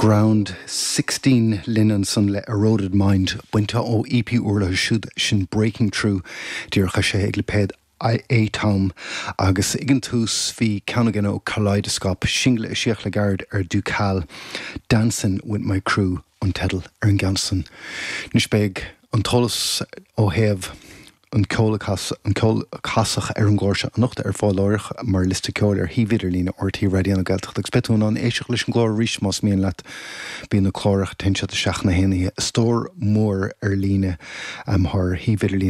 Ground 16 linen sun le eroded mind winter o EP urla should shin breaking through dear chashe egliped a tom agus igantús fi canagan o kaleidoscope shingle siach lagard ducal dancing with my crew on Teddle Ganson Nishbeg on Tollus o hev an cólachas an gcóirse anochta fáilóirich mar liste ceoir hí viidir lína ortaí radiana gailteach ag spetún an éiseach leis an glóir rís más míon leat bíon na chlórach tense a seach na héanaí stór mór lína thar hí viidir lína